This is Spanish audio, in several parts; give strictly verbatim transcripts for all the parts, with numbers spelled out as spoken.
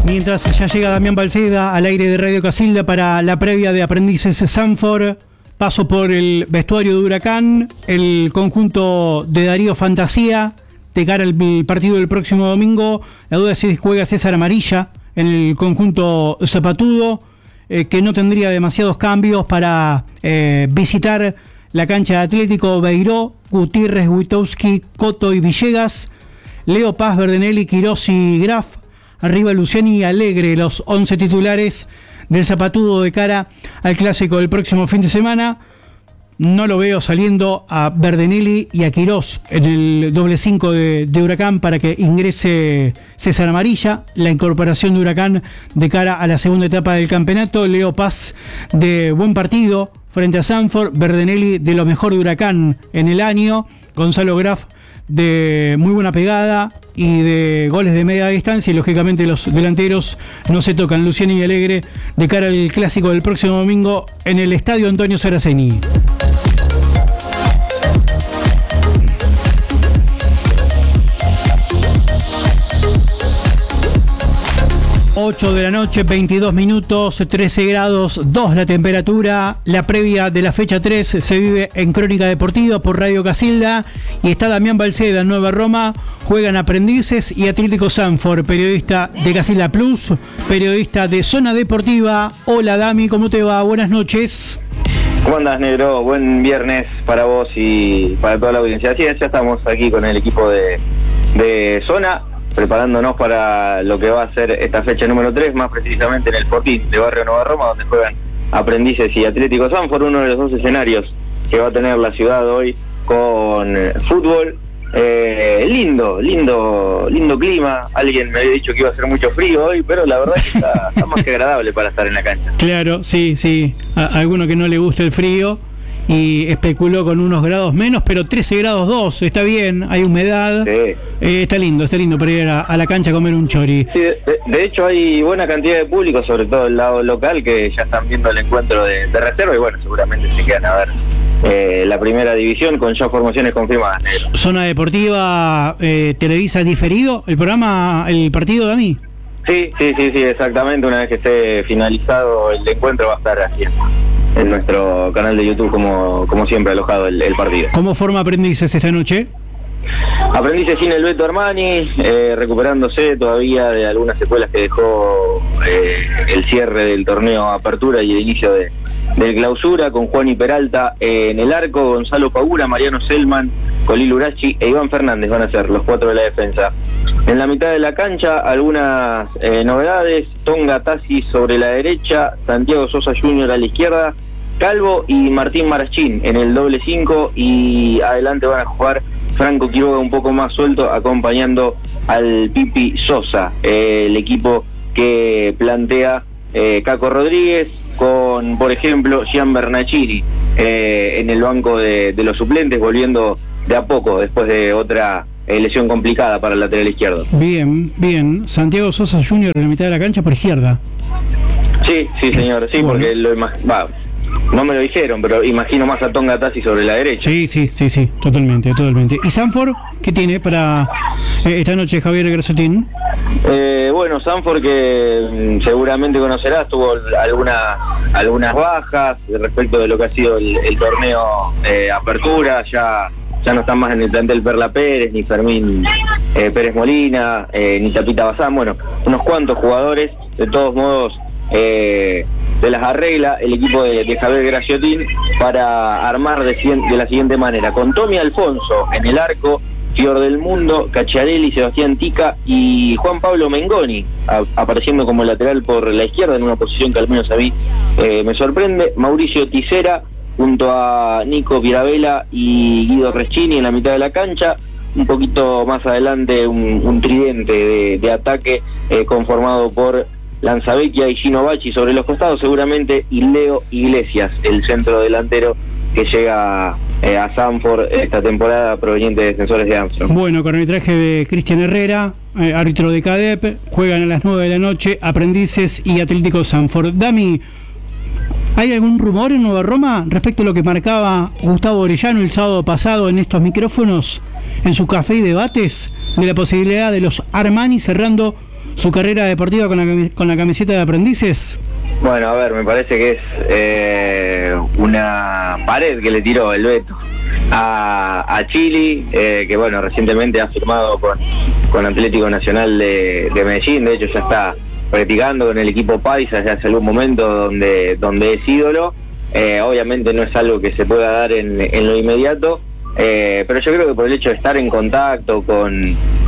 Mientras ya llega Damián Balceda al aire de Radio Casilda para la previa de Aprendices Sanford, paso por el vestuario de Huracán, el conjunto de Darío Fantasía, de cara al partido del próximo domingo. La duda es si juega César Amarilla en el conjunto zapatudo, eh, que no tendría demasiados cambios para eh, visitar la cancha de Atlético. Beiró, Gutiérrez, Witowski, Coto y Villegas, Leo Paz, Verdenelli, Quirós y Graf. Arriba Luciani y Alegre, los once titulares del zapatudo de cara al clásico del próximo fin de semana. No lo veo saliendo a Verdenelli y a Quirós en el doble cinco de, de Huracán para que ingrese César Amarilla. La incorporación de Huracán de cara a la segunda etapa del campeonato. Leo Paz de buen partido frente a Sanford. Verdenelli de lo mejor de Huracán en el año. Gonzalo Graf de muy buena pegada y de goles de media distancia, y lógicamente los delanteros no se tocan. Luciani y Alegre de cara al clásico del próximo domingo en el estadio Antonio Saraceni. ocho de la noche, veintidós minutos, trece grados dos la temperatura. La previa de la fecha tres se vive en Crónica Deportiva por Radio Casilda y está Damián Balceda en Nueva Roma. Juegan Aprendices y Atlético Sanford, periodista de Casilda Plus, periodista de Zona Deportiva. Hola Dami, ¿cómo te va? Buenas noches. ¿Cómo andás, negro? Buen viernes para vos y para toda la audiencia. Así es, ya estamos aquí con el equipo de, de Zona, preparándonos para lo que va a ser esta fecha número tres, más precisamente en el Fortín de Barrio Nueva Roma, donde juegan Aprendices y Atlético Sanford, uno de los dos escenarios que va a tener la ciudad hoy con eh, fútbol. Eh, lindo, lindo, lindo clima. Alguien me había dicho que iba a hacer mucho frío hoy, pero la verdad es que está, está más que agradable para estar en la cancha. Claro, sí, sí. A alguno que no le guste el frío y especuló con unos grados menos, pero trece grados dos, está bien, hay humedad. Sí. Eh, está lindo, está lindo para ir a, a la cancha a comer un chori. Sí, de, de hecho hay buena cantidad de público, sobre todo del lado local, que ya están viendo el encuentro de, de reserva y bueno, seguramente se quedan a ver eh, la primera división con ya formaciones confirmadas, negro. Zona Deportiva eh, televisa diferido el programa, el partido de a mí. Sí, sí, sí, sí, exactamente. Una vez que esté finalizado el encuentro va a estar así en nuestro canal de YouTube, como, como siempre, alojado el, el partido. ¿Cómo forma Aprendices esta noche? Aprendices sin el Beto Armani, eh, recuperándose todavía de algunas secuelas que dejó eh, el cierre del torneo Apertura y el inicio de, del Clausura, con Juan y Peralta eh, en el arco, Gonzalo Pagura, Mariano Selman, Colil Urachi e Iván Fernández van a ser los cuatro de la defensa. En la mitad de la cancha, algunas eh, novedades: Tonga Tassi sobre la derecha, Santiago Sosa junior a la izquierda, Calvo y Martín Marachín en el doble cinco, y adelante van a jugar Franco Quiroga un poco más suelto, acompañando al Pipi Sosa, eh, el equipo que plantea eh, Caco Rodríguez, con, por ejemplo, Gian Bernachini eh, en el banco de, de los suplentes, volviendo de a poco después de otra eh, lesión complicada para el lateral izquierdo. Bien, bien. Santiago Sosa junior en la mitad de la cancha por izquierda. Sí, sí, señor, sí, bueno, porque lo imagino... No me lo dijeron, pero imagino más a Tonga Tassi sobre la derecha. Sí, sí, sí, sí, totalmente, totalmente. ¿Y Sanford qué tiene para eh, esta noche, Javier Grasotín? Eh, bueno, Sanford, que mm, seguramente conocerás, tuvo alguna, algunas bajas respecto de lo que ha sido el, el torneo eh, Apertura. Ya, ya no están más en el plantel Perla Pérez, ni Fermín eh, Pérez Molina, eh, ni Tapita Bazán. Bueno, unos cuantos jugadores. De todos modos, eh, se las arregla el equipo de, de Javier Graciotín para armar de, de la siguiente manera: con Tommy Alfonso en el arco, Fior del Mundo, Cacciarelli, Sebastián Tica y Juan Pablo Mengoni a, apareciendo como lateral por la izquierda, en una posición que al menos a mí eh, me sorprende. Mauricio Tisera junto a Nico Piravela y Guido Reschini en la mitad de la cancha. Un poquito más adelante un, un tridente de, de ataque eh, conformado por Lanzavecchia y Gino Bacci sobre los costados, seguramente, y Leo Iglesias, el centro delantero que llega eh, a Sanford esta temporada, proveniente de Defensores de Armstrong. Bueno, con el arbitraje de Cristian Herrera, eh, árbitro de CADEP, juegan a las nueve de la noche Aprendices y Atlético Sanford. Dami, ¿hay algún rumor en Nueva Roma respecto a lo que marcaba Gustavo Orellano el sábado pasado en estos micrófonos, en su café y debates, de la posibilidad de los Armani cerrando su carrera deportiva con la, cami- con la camiseta de Aprendices? Bueno, a ver, me parece que es eh, una pared que le tiró el Beto a, a Chile, eh, que bueno, recientemente ha firmado con, con Atlético Nacional de, de Medellín. De hecho ya está practicando con el equipo Paisa ya hace algún momento donde, donde es ídolo. Eh, obviamente no es algo que se pueda dar en, en lo inmediato, eh, pero yo creo que por el hecho de estar en contacto con,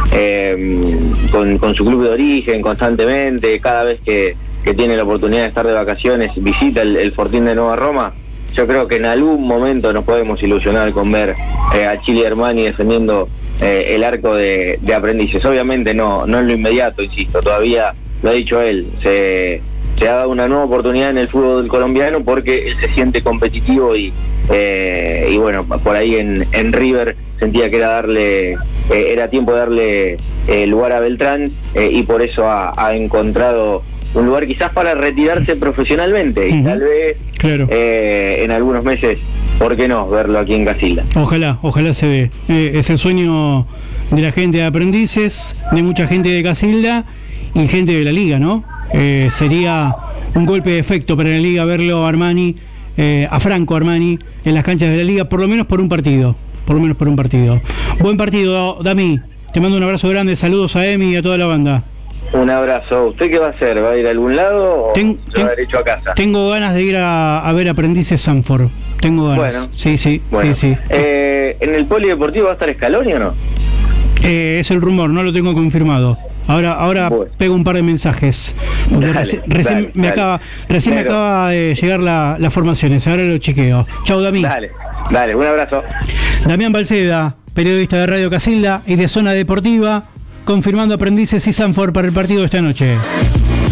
eh, con, con su club de origen constantemente, cada vez que, que tiene la oportunidad de estar de vacaciones, visita el, el Fortín de Nueva Roma, yo creo que en algún momento nos podemos ilusionar con ver eh, a Chili Armani defendiendo eh, el arco de, de Aprendices. Obviamente no, no en lo inmediato, insisto, todavía lo ha dicho él, se... se ha dado una nueva oportunidad en el fútbol colombiano porque él se siente competitivo y, eh, y bueno, por ahí en, en River sentía que era darle eh, era tiempo de darle eh, lugar a Beltrán, eh, y por eso ha, ha encontrado un lugar quizás para retirarse profesionalmente y uh-huh. tal vez claro. eh, en algunos meses, ¿por qué no?, verlo aquí en Casilda. Ojalá, ojalá se ve. Eh, es el sueño de la gente de Aprendices, de mucha gente de Casilda y gente de la liga, ¿no? Eh, sería un golpe de efecto para la liga verlo a Armani, eh, a Franco Armani en las canchas de la liga, por lo menos por un partido, por lo menos por un partido. Buen partido, Dami, te mando un abrazo grande, saludos a Emi y a toda la banda. Un abrazo. ¿Usted qué va a hacer? ¿Va a ir a algún lado o ten, se va derecho a casa? Tengo ganas de ir a, a ver Aprendices Sanford, tengo ganas. Bueno, sí, sí, bueno. sí, sí. Eh, ¿En el polideportivo va a estar Scaloni o no? Eh, es el rumor, no lo tengo confirmado. Ahora, ahora bueno. pego un par de mensajes. Porque dale, reci recién, dale, me, dale. Acaba, recién me acaba de llegar la, las formaciones. Ahora lo chequeo. Chau, Dami. Dale, dale, un abrazo. Damián Balceda, periodista de Radio Casilda y de Zona Deportiva, confirmando Aprendices y Sanford para el partido de esta noche.